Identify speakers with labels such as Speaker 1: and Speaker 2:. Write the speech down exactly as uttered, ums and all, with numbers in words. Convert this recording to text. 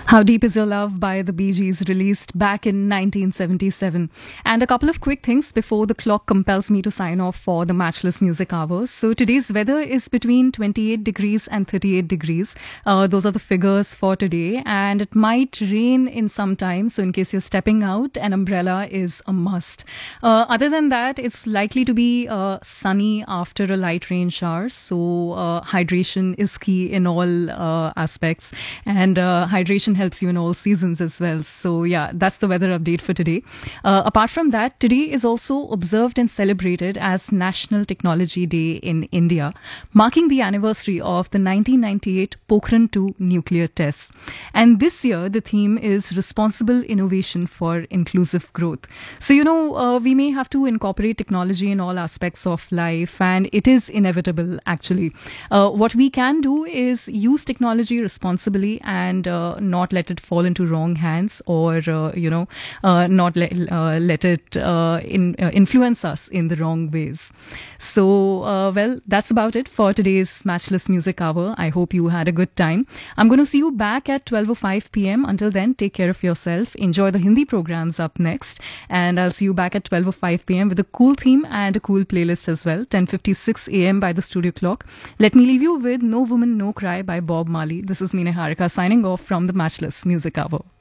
Speaker 1: How Deep Is Your Love by the Bee Gees, released back in nineteen seventy-seven. And a couple of quick things before the clock compels me to sign off for the Matchless Music Hours. So today's weather is between twenty-eight degrees and thirty-eight degrees. Uh, those are the figures for today. And it might rain in some time. So in case you're stepping out, an umbrella is a must. Uh, other than that, it's likely to be uh, sunny after a light rain shower. So uh, hydration is key in all uh, aspects. And uh, hydration helps you in all seasons as well. So yeah, that's the weather update for today. Uh, apart from that, today is also observed and celebrated as National Technology Day in India, marking the anniversary of the nineteen ninety-eight Pokhran two nuclear tests. And this year, the theme is Responsible Innovation for Inclusive Growth. So, you know, uh, we may have to incorporate technology in all aspects of life, and it is inevitable, actually. Uh, what we can do is use technology responsibly and uh, not let it fall into wrong hands, or uh, you know uh, not let, uh, let it uh, in, uh, influence us in the wrong ways. So uh, well, that's about it for today's Matchless Music Hour. I hope you had a good time. I'm going to see you back at twelve oh five p.m. Until then, take care of yourself. Enjoy the Hindi programs up next, and I'll see you back at twelve oh five p.m. with a cool theme and a cool playlist as well. ten fifty-six a.m. by the studio clock. Let me leave you with No Woman No Cry by Bob Marley. This is Meena Harika signing off from the Matchless Music Hour.